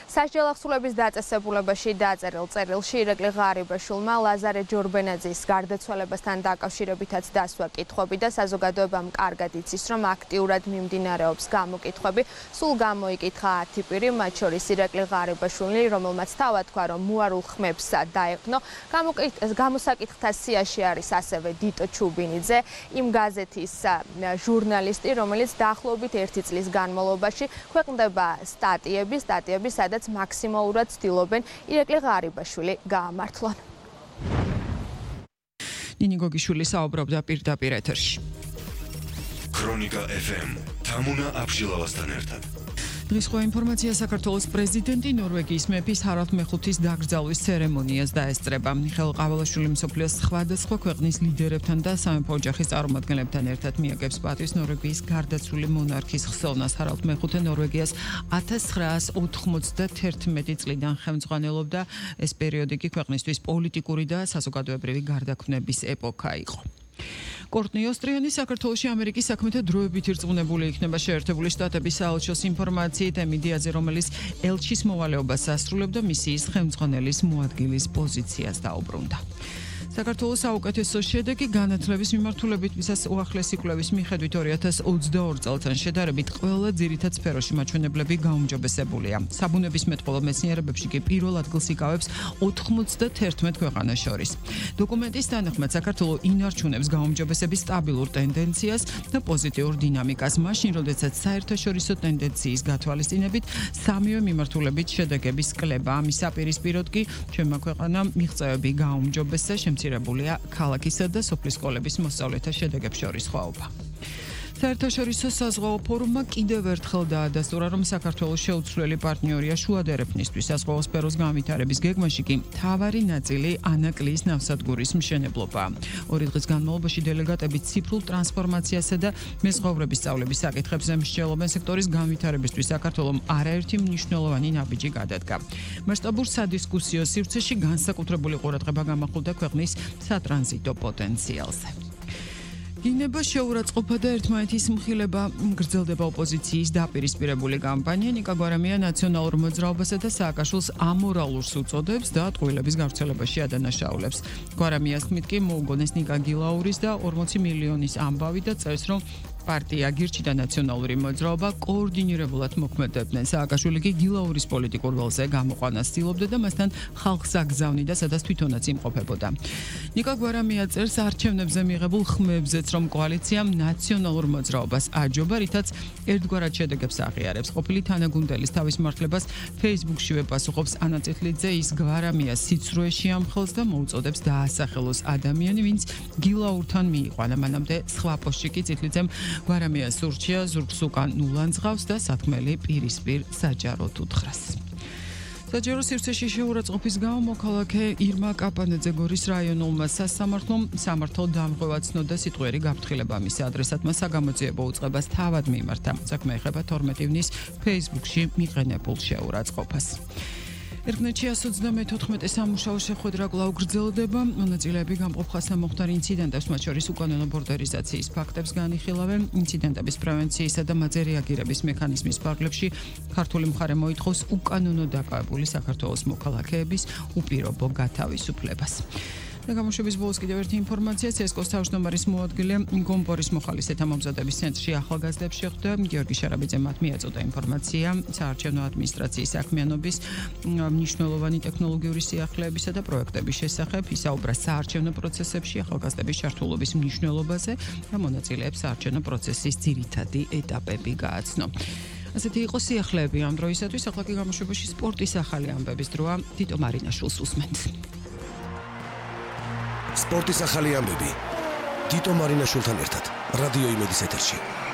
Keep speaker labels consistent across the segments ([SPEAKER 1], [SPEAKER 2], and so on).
[SPEAKER 1] სასჯელ ახსულების დაწესებულებაში დაწერილ წერილში ირაკლი ღარიბაშვილმა ლაზარე ჯორბენაძის გარდაცვალებასთან დაკავშირებითაც დასვა კითხვები და საზოგადოებამ კარგად იცის, რომ აქტიურად მიმდინარეობს გამოკითხვები. სულ გამოიკითხა 10 პირი, მათ შორის ირაკლი ღარიბაშვილი, რომელმაც თავად თქვა, რომ მოარულ ხმებს დაეყნო. გამოსაკითხთა სიაში არის ასევე დიტო ჩუბინიძე, იმ გაზეთის ჟურნალისტი, რომელიც დაახლოებით 1 წლის განმავლობაში ქვეყნდება სტატიები, სადაც მაქსიმალურად ცდილობენ ირაკლი ღარიბაშვილი გაამართლონ.
[SPEAKER 2] ნინი გოგიშვილი საუბრობდა პირდაპირ ეთერში.
[SPEAKER 3] ქრონიკა FM თამუნა აბშილავასთან ერთად.
[SPEAKER 2] დღის სხვა ინფორმაცია საქართველოს პრეზიდენტი ნორვეგიის მეფის ჰარალდ მეხუთის დაკრძალვის ცერემონიას დაესწრება. მიხეილ ყავალაშვილი მსოფლიოს სხვადასხვა ქვეყნის ლიდერებთან და სამეფო ოჯახის წარმომადგენლებთან ერთად მიაგებს პატივს ნორვეგიის გარდაცვლილი მონარქის ხსოვნას. ჰარალდ მეხუთე ნორვეგიას 1991 წლიდან ხელმძღვანელობდა. ეს პერიოდი კი ქვეყნისთვის პოლიტიკური და საზოგადოებრივი გარდაქმნების ეპოქა იყო. კორტნი ოსტრიანი საქართველოში ამერიკის საქმეთა დროებით ირწმუნებული იქნება შეერთებული შტატების საელჩოს ინფორმაციით ემიდიაზე, რომელიც ელჩის მოვალეობას ასრულებდა მისიის ხელმძღვანელის მოადგილის პოზიციას დაუბრუნდა. საქართველოს საუკეთესო შედეგი განათლების მიმართულებით ვისაც უახლესი კვლევის მიხედვით 2022 წელთან შედარებით ყველა ძირითად სფეროში მაჩვენებლები გაუმჯობესებულია. საბუნებისმეტყველო მეცნიერებებში კი პირველ ადგილს იკავებს 91 ქვეყანას შორის. დოკუმენტის თანახმად საქართველო ინარჩუნებს გაუმჯობესების სტაბილურ ტენდენციას და პოზიტიურ დინამიკას, მაშინ როდესაც საერთაშორისო ტენდენციის გათვალისწინებით სამივე მიმართულებით შედეგების კლება. ამის საპირისპიროდ კი ჩვენმა ქვეყანამ მიღწევები გაუმჯობესა, შემცირებულია ქალაქისა და სოფლის სკოლების მოსწავლეთა შედეგებს შორის სხვაობა. საერთაშორისო საზღვაო ფორუმმა კიდევ ერთხელ დაადასტურა, რომ საქართველოს შეუცვლელი პარტნიორია შუადერეფნისთვის. საზღვაო სფეროს განვითარების გეგმაში კი მთავარი ნაწილი ანაკლიის ნავსადგურის მშენებლობა. 2 დღის განმავლობაში დელეგატები ციფრულ ტრანსფორმაციასა და მეზღვაურების სწავლების საკითხებზე მსჯელობენ. სექტორის განვითარებისთვის საქართველომ არაერთი მნიშვნელოვანი ნაბიჯი გადადგა. მასშტაბურ სადისკუსიო სივრცეში განსაკუთრებული ყურადღება გამახვილდა ქვეყნის სატრანზიტო პოტენციალზე. გინება შეურაცხყოფა და ერთმანეთის მხილება გრძელდება ოპოზიციის დაპირისპირებული კამპანია. ნიკა გვარამია ნაციონალურ მოძრაობასა და სააკაშვილს ამორალურს უწოდებს და ტყუილების გავრცელებაში ადანაშაულებს. გვარამიას თქმით კი მოუგონეს ნიკა გილაურის და 40 მილიონის ამბავი და წერს, რომ პარტია გირჩი და ნაციონალური მოძრაობა კოორდინირებულად მოქმედებდნენ. სააკაშვილი კი გილაურის პოლიტიკურ ველზე გამოყვანას ცდილობდა და მასთან ხალხს აგზავნიდა, სადაც თვითონაც იმყოფებოდა. ნიკა გვარამია წერს არჩევნებზე მიღებულ ხმებზეც, რომ კოალიციამ ნაციონალურ მოძრაობას აჯობა, რითაც ერთგვარად შედეგებს აღიარებს. ყოფილი თანაგუნდელის თავის მართლებას Facebook-შივე პასუხობს ანა წითლიძე, ის გვარამიას სიცრუეში ამხელს და მოუწოდებს დაასახელოს ადამიანი, ვინც გილაურთან მიიყვანა. მანამდე სხვა პოსტში კი წითლიძემ გვარამიას სურჩია ზურგს უკან ნულანძღავს და სათქმელი პირისპირ საჯაროდ უთხრას. საჯარო სივრცეში შეურაცხყოფის გამო მოქალაქე ირმა კაპანაძე გორის რაიონულმა სასამართლომ სამართალ დამღვევა ცნოდა სიტყვიერი გაფრთხილება მის ადრესატმა საგამოძიებო უწყებას თავად მიმართა. საქმე ეხება 12 ივნის Facebook-ში მიყენებულ შეურაცხყოფას. ერგნეთში 134 სამუშაო შეხვედრა კვლავ გრძელდება. მონაწილეები გამყოფხასთან მოხდარ ინციდენტებს, მათ შორის უკანონო ბორდერიზაციის ფაქტებს განიხილავენ. ინციდენტების პრევენციისა და მათზე რეაგირების მექანიზმის ფარგლებში ქართული მხარე მოითხოვს უკანონო დაკავებული საქართველოს მოქალაქეების უპირობო გათავისუფლებას. და გამოშვების ბოლოს კიდევ ერთი ინფორმაცია. CSKO-ს თავმჯდომარის მოადგილე გომბორის მოხალისეთა მომზადების ცენტრში ახალგაზრდებს შეხვდა. გიორგი შარაბიძე მათ მიაწოდა ინფორმაცია საარჩევნო ადმინისტრაციის საქმიანობის მნიშვნელოვანი ტექნოლოგიური სიახლეებისა და პროექტების შესახებ. ისაუბრა საარჩევნო პროცესებში ახალგაზრდების ჩართულობის მნიშვნელობაზე და მონაწილეებს საარჩევნო პროცესის ძირითადი ეტაპები გააცნო. ასეთი იყო სიახლეები ამ დროისათვის. ახლა კი გამოშვებაში სპორტის ახალი ამბების დროა. თიტო მარინაშვილს უსმენთ.
[SPEAKER 4] სპორტის ახალი ამბები თიტო მარინაშვილთან ერთად რადიო იმედის ეთერში.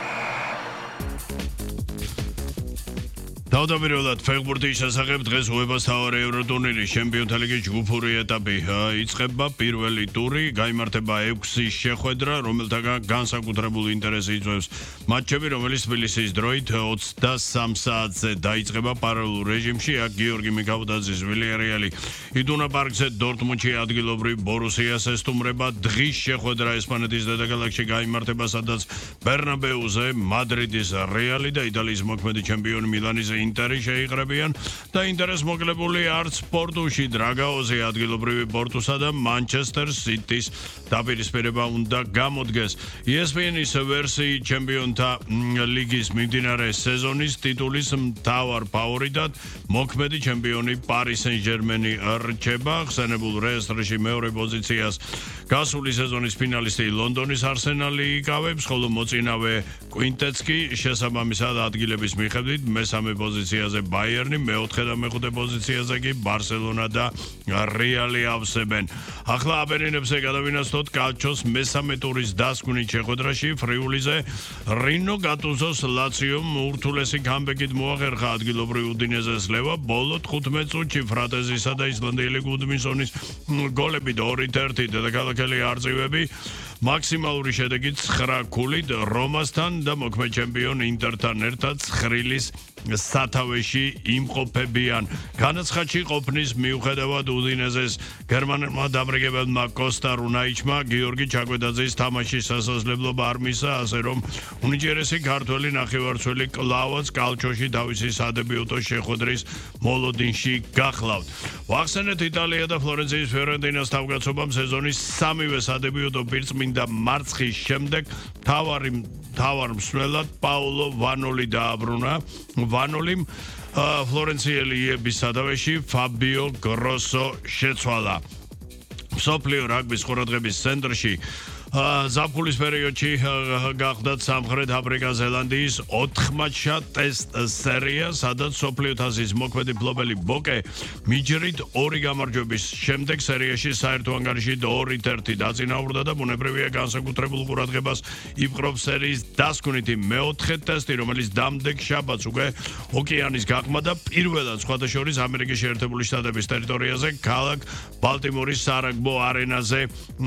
[SPEAKER 5] თავდაპირველად ფეხბურთის შესახებ დღეს უებასთავარი ევროტურნირის ჩემპიონთა ლიგის ჯგუფური ეტაპი იწყება. პირველი ტური გაიმართება 6 შეხვედრა, რომელთაგან განსაკუთრებული ინტერესი იწვევს მატჩები, რომელიც თბილისის დროით 23 საათზე დაიწყება პარალელურ რეჟიმში. აქ გიორგი მიქავდაძის ვილიარეალი იდუნა პარკზე დორტმუნდში ადგილობრივ ბორუსიას ესტუმრება. დღის შეხვედრა ესპანეთის დედაქალაქში გაიმართება, სადაც ბერნაბეუზე მადრიდის რეალი და იტალიის მოქმედი ჩემპიონი მილანის ინტერი შეიყრებიან და ინტერეს მოკლებული არც პორტუში დრაგაოზი ადგილობრივი პორტუსა და მანჩესტერ სიტის დაპირისპირება უნდა გამოდგეს. ESPN-ის ვერსიით ჩემპიონთა ლიგის მიმდინარე სეზონის ტიტულის მთავარ ფავორიტად მოქმედი ჩემპიონი Paris Saint-Germain რჩება. ხსენებულ რეესტრში მეორე პოზიციას გასული სეზონის ფინალისტი ლონდონის არსენალი იკავებს, ხოლო მოწინავე კვინტეტს კი შესაბამისად ადგილების მიხედვით მესამე პოზიციაზე ბაიერნი, მეოთხე და მეხუთე პოზიციაზე კი ბარსელონა და რეალი ავსებენ. ახლა აბერინებზე გადავინაცვლოთ კალჩოს მესამე ტურის დასკვნით შეხვედრაში ფრიულიზე რინო გატუზოს ლაციომ ურთულესი კამბეკით მოახერხა ადგილობრივ უდინეზეს ლევა. ბოლო 15 წუთში ფრატეზისა და ისლანდიელი გუდმინსონის გოლები 2-1 დედაქალაქელი არწივები მაქსიმალური შედეგით 9 ქულით რომასთან და მოქმედ ჩემპიონ ინტერთან ერთად ცხრილის სათავეში იმყოფებიან. განაცხადში ყოფნის მიუხედავად უდინეზეს გერმანელმა დაბრიგებელმა კოსტა რუნაიჩმა გიორგი ჩაკვედაძის თამაშის სასაზღვრებლობა არ მისცა, ასე რომ უნიჭიერესი ქართველი ნახევარმცველი კლავაც კალჩოში თავისი სადებიუტო შეხვედრის მოლოდინში გახლავთ. ვახსენეთ იტალია და ფლორენციის ფიორენტინას თავკაცობამ სეზონის სამივე სადებიუტო პირწმინდა მარცხის შემდეგ თავარ მსვლელად პაულო ვანოლი დააბრუნა. ვანოლიმ ფლორენციელიების სათავეში ფაბიო გროსო შეცვალა. მსოფლიო რაგბის ყურადღების ცენტრში ზაფხულის პერიოდში გახდათ სამხრეთ აფრიკა ზელანდიის 4 მატჩა ტესტ სერია, სადაც მსოფლიო თასის მოქმედი მფლობელი ბოკე მიჯრით 2 გამარჯვების შემდეგ სერიაში საერთო ანგარიშით 2-1 დაწინაურდა და ბუნებრივია განსაკუთრებულ ყურადღებას იპყრობს სერიის დასკვნითი მეოთხე ტესტი, რომელიც დამდეგ შაბათს უკვე ოკეანის გაღმა და პირველად სხვათა შორის ამერიკის შეერთებული შტატების ტერიტორიაზე ქალაქ ბალტიმორის სარაგბო არენაზე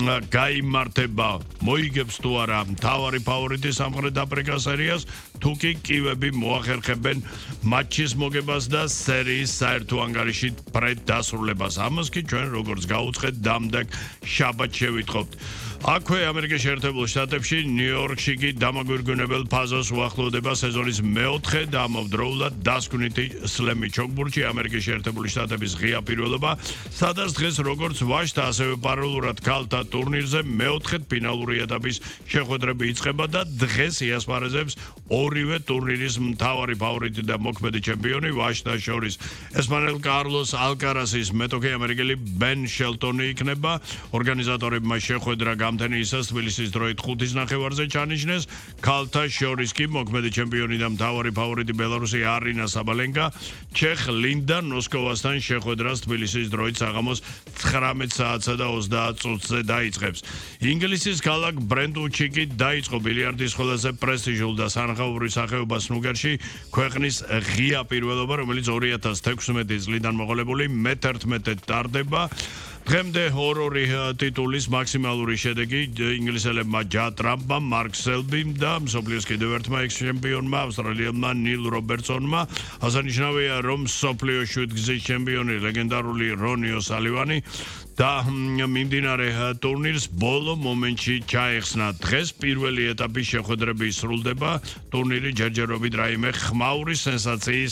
[SPEAKER 5] გაიმართება. მოიგებს თუ არა მთავარი ფავორიტი სამხრეთ აფრიკას სერიას, თუ კი კივები მოახერხებენ მატჩის მოგებას და სერიის საერთო ანგარიშით პრედ დასრულებას. ამას კი ჩვენ როგორც გაუწყვეთ დამდეგ შაბათს შევიტყობთ. აქვე ამერიკის შეერთებულ შტატებში ნიუ-იორკში კი დამაგვირგვინებელ ფაზას უახლოვდება სეზონის მეოთხე და ამავდროულად დასკვნითი სლემი ჩოგბურთში ამერიკის შეერთებული შტატების ღია პირველობა, სადაც დღეს როგორც ვაჟთა ასევე პარალელურად ქალთა ტურნირზე მეოთხე ფინალური ეტაპის შეხვედრები იწყება და დღეს იასპარეზებს ორივე ტურნირის მთავარი ფავორიტი და მოქმედი ჩემპიონი ვაჟთა შორის ესპანელ კარლოს ალკარასის მეტოქე ამერიკელი ბენ შელტონი იქნება. ორგანიზატორებმა შეხვედრა გამთენიისას თბილისის დროით 5-ის ნახევარზე ჩანიშნეს. ქალთა შორის კი მოქმედი ჩემპიონი და მთავარი ფავორიტი ბელარუსი არინა საბალენკა ჩეხ ლინდა ნოსკოვასთან შეხვედრას თბილისის დროით საღამოს 19 საათსა და 30 წუთზე დაიწყებს. ინგლისის ქალაქ ბრენტვუდში კი დაიწყო ბილიარდის ყველაზე პრესტიჟულ და სანახაობრივ სახეობას სნუკერში ქვეყნის ღია პირველობა, რომელიც 2016 წლიდან მოყოლებული მე-11 ტარდება. დღემდე ორ-ორი ტიტულის მაქსიმალური შედეგი ინგლისელებმა ჯატრამპმა, მარკ სელბიმ და მსოფლიოს კიდევ ერთმა ექს-ჩემპიონმა ავსტრალიელმა ნილ რობერტსონმა. აღსანიშნავია, რომ მსოფლიო შვიდგზის ჩემპიონი ლეგენდარული რონი ოსალივანი და მიმდინარე ტურნირს ბოლო მომენტში ჩაეხსნა. დღეს პირველი ეტაპის შეხვედრები სრულდება. ტურნირი ჯერჯერობით რაიმე ხმაური სენსაციის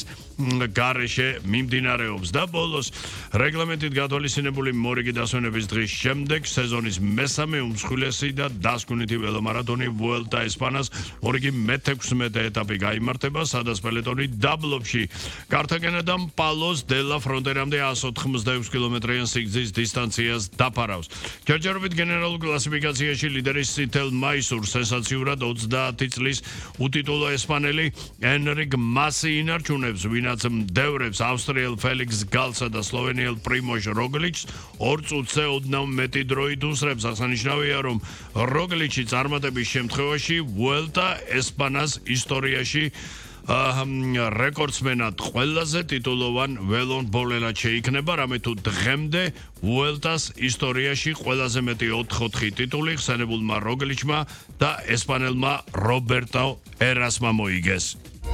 [SPEAKER 5] გარეშე მიმდინარეობს და ბოლოს რეგლამენტით გათვალისწინებული მორიგი დასვენების დღის შემდეგ სეზონის მესამე უმსხვილესი და დასკვნითი ველომარათონი ვუელტა ესპანას მორიგი მე-16 ეტაპი გაიმართება, სადაც პელეტონი დაბლობში კართაგენადან პალოს დე ლა ფრონტერამდე 186 კილომეტრიან სიგრძის დისტანციას დაფარავს. ჯერჯერობით გენერალურ კლასიფიკაციაში ლიდერის სითელ მაისურს სენსაციურად 30 წლის უტიტულო ესპანელი ენრიკ მასი ინარჩუნებს, ვინაც მდევრებს ავსტრიელ ფელიქს გალსა და სლოვენიელ პრიმოჟ როგლიჩს 2 წუთზე ოდნავ მეტი დროით უსრებს. აღსანიშნავია, რომ როგლიჩი წარმატების შემთხვევაში ვუელტა ესპანას ისტორიაში რეკორდსმენად ყველაზე ტიტულოვან ველონბოლელად შეიქმნება, რამე თუ დღემდე ვუელტას ისტორიაში ყველაზე მეტი 4 ტიტული ხსენებულმა როგლიჩმა და ესპანელმა რობერტო ერასმა მოიგეს.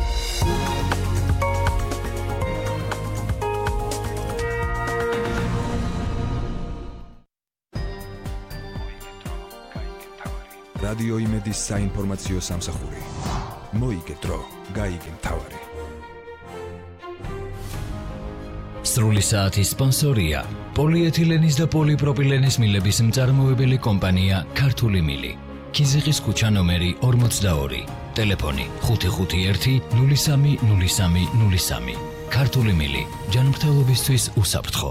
[SPEAKER 6] რადიო იმედის საინფორმაციო სამსახური. მოიგე დრო, გაიგე მთავარი.
[SPEAKER 7] სრული საათის სპონსორია პოლიეთილენის და პოლიპროპილენის მილების მწარმოებელი კომპანია ქართული მილი. ქიზიყის ქუჩა ნომერი 42. ტელეფონი 551-030303. ქართული მილი. ჯანმრთელობისთვის უსაფრთხო.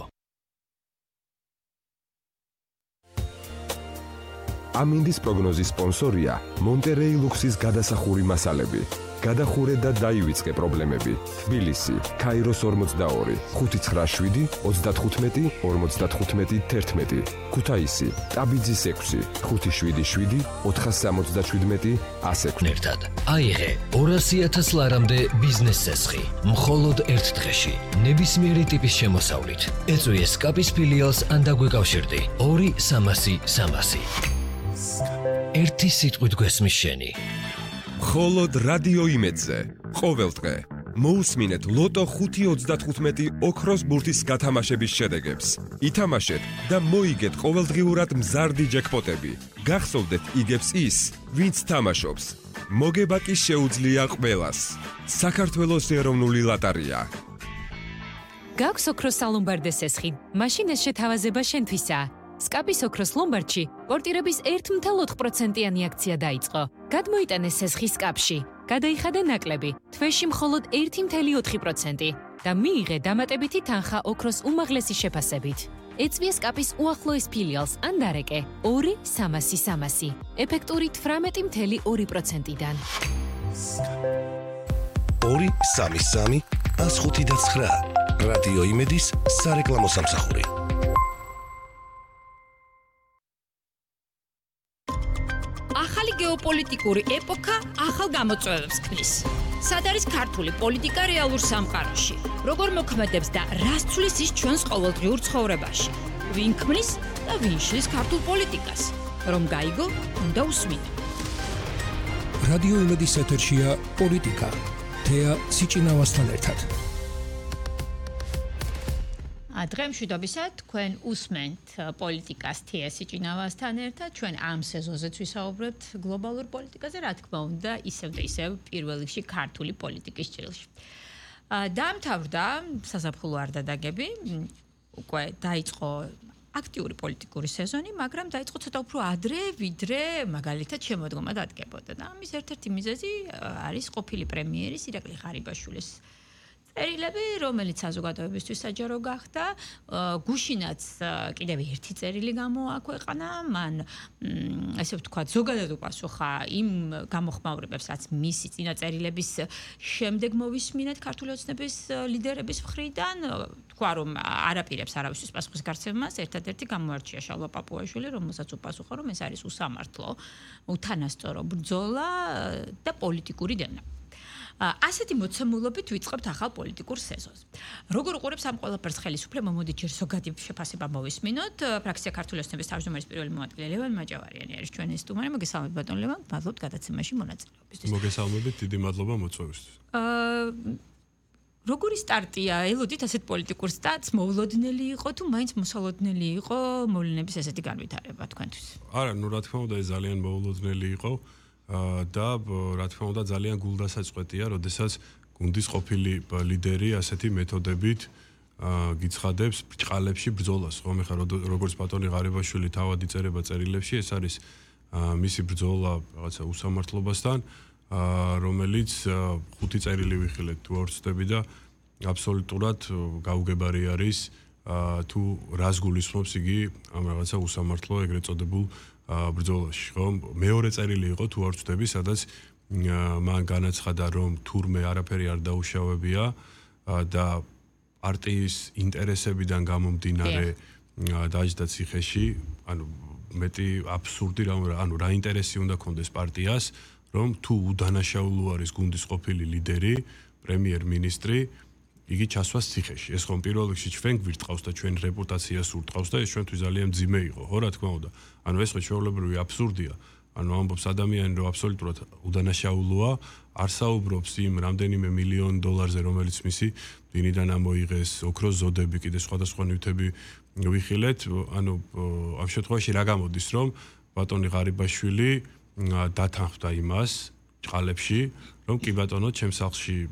[SPEAKER 8] ამინდის პროგნოზის სპონსორია მონტერეი ლუქსის გადასახური მასალები. გადახურე და დაივიწყე პრობლემები. თბილისი, ქაიროს 42, 597, 35, 55, 11. ქუთაისი, ტაბიძის 6, 577, 477, 106.
[SPEAKER 7] ერთად. აიღე 200,000 ლარამდე ბიზნეს სესხი. მხოლოდ ერთ დღეში. ნებისმიერი ტიპის შემოსავლით. ეწვიე სკაპის ფილიალს ან დაგვეკავშირდი. 2-300-300. ერთი სიტყვით გვესმის შენი.
[SPEAKER 8] მხოლოდ რადიო იმედზე. ყოველდღე მოусმინეთ ლოტო 5.35 ოქროს ბურთის გათამაშების შედეგებს. ითამაშეთ და მოიგეთ ყოველდღიურად მზარდი ჯეკპოტები. გახსოვდეთ იგებს ის, ვინც თამაშობს. მოგება კი შეუძლია ყველას. საქართველოს ეროვნული ლოტარია.
[SPEAKER 9] გაქვს ოქროს სალომბარდე სესხი. მაშინ ეს შეთავაზება შენთვისაა. სკაპის ოქროს ლომბარდში პორტირების 1.4%-იანი აქცია დაიწყო. გადმოიტანე სესხი სკაპში. გადაიხადე ნაკლები, თვეში მხოლოდ 1.4% და მიიღე დამატებითი თანხა ოქროს უმაღლესი შეფასებით. ეწვიე სკაპის უახლოეს ფილიალს ან დარეკე 2-300-300. ეფექტური 18.2%-დან.
[SPEAKER 4] 2-3-3-105-9. რადიო იმედის სარეკლამო სამსახური.
[SPEAKER 10] ახალი გეოპოლიტიკური ეპოქა ახალ გამოწვევებს ქმნის. სად არის ქართული პოლიტიკა რეალურ სამყაროში? როგორ მოქმედებს და რას ცვლის ის ჩვენს ყოველდღიურ ცხოვრებაში? ვინ ქმნის და ვინ შლის ქართულ პოლიტიკას? რომ გაიგო, უნდა უსმინო.
[SPEAKER 11] რადიო იმედის ეთერშია პოლიტიკა. თეა სიჭინავასთან ერთად.
[SPEAKER 12] დღე მშვიდობისა თქვენ უსმენთ პოლიტიკას თეა სიჭინავასთან ერთად. ჩვენ ამ სეზონზეც ვისაუბრებთ გლობალურ პოლიტიკაზე, რა თქმა უნდა, ისევ და ისევ პირველ რიგში ქართული პოლიტიკის ჭრილში. დაამთავრდა საზაფხულო არდადაგები, უკვე დაიწყო აქტიური პოლიტიკური სეზონი, მაგრამ დაიწყო ცოტა უფრო ადრე, ვიდრე მაგალითად შემოდგომა დადგებოდა. და ამის ერთ-ერთი მიზეზი არის ყოფილი პრემიერის ირაკლი ღარიბაშვილის წერილები, რომელიც საზოგადოებისთვის საჯარო გახდა. გუშინაც კიდევ ერთი წერილი გამოაქვეყნა, მან ესე ვთქვათ, ზოგადად უპასუხა იმ გამოხმაურებებს, რაც მისი წინა წერილების შემდეგ მოვისმინეთ ქართული ოცნების ლიდერების მხრიდან. თქვა, რომ არაპირებს არავისთვის პასუხის გაცემას, ერთადერთი გამოარჩია შალვა პაპუაშვილი, რომელსაც უპასუხა, რომ ეს არის უსამართლო, უთანასწორო ბრძოლა და პოლიტიკური დევნა. ასეთი მოცემულობით ვიწყებთ ახალ პოლიტიკურ სეზონს. როგორ უყურებს ამ ყველაფერს ხელისუფლება? მოდით ჯერ ზოგადი შეფასება მოვისმინოთ. ფრაქცია ქართული ოცნების თავმჯდომარის პირველი მოადგილე ლევან მაჭავარიანი არის ჩვენი სტუმარი. მოგესალმებით ბატონ ლევან, მადლობთ გადაცემაში მონაწილეობისთვის.
[SPEAKER 5] მოგესალმებით, დიდი მადლობა მოწვევისთვის.
[SPEAKER 10] როგორი სტარტია? ელოდით ასეთ პოლიტიკურ სტარტს მოულოდნელი იყო თუ მაინც მოსალოდნელი იყო მოვლენების ესეთი განვითარება თქვენთვის?
[SPEAKER 5] არა, რა თქმა უნდა, ეს ძალიან მოულოდნელი იყო. და რა თქმა უნდა ძალიან გულდასაწყვეტია, როდესაც გუნდის ყოფილი ლიდერი ასეთი მეთოდებით გიცხადებს ბრჭყალებში ბრძოლას. ხომ ეხლა როგორც ბატონი ღარიბაშვილი თავად იწერება წერილებში, ეს არის მისი ბრძოლა რაღაცა უსამართლობასთან, რომელიც 5 წერილი ვიხილეთ თუ არ ვცდები და აბსოლუტურად გაუგებარი არის თუ რას გულისხმობს იგი ამ რაღაცა უსამართლო ეგრეთ წოდებულ ბრძოლაში, ხომ? მეორე წერილი იყო თუ არ ვცდები, სადაც მან განაცხადა, რომ თურმე არაფერი არ დაუშავებია და პარტიის ინტერესებიდან გამომდინარე დაჯდა ციხეში, ანუ მეტი აბსურდი ანუ რა ინტერესი უნდა ქონდეს პარტიას, რომ თუ უდანაშაულო არის გუნდის ყოფილი ლიდერი, პრემიერ-მინისტრი, იგი ჩასვას ციხეში. ეს ხომ პირველ რიგში ჩვენ გვირტყავს და ჩვენ რეპუტაციას ურტყავს და ეს ჩვენთვის ძალიან მძიმე იყო, ხო, რა თქმა უნდა. ანუ ეს ხო ჩვეულებრივი აბსურდია. ანუ ამბობს ადამიანი, რომ აბსოლუტურად უდანაშაულოა, არსაუბრობს იმ რამდენიმე მილიონ დოლარზე, რომელიც მისი დინიდან ამოიღეს, ოქროს ზოდები, კიდე სხვადასხვა ნივთები ვიხილეთ. ანუ ამ შემთხვევაში რა გამოდის, რომ ბატონი ღარიბაშვილი დათანხმდა იმას ჭყალებში, რომ კი ბატონო, ჩემს სახლში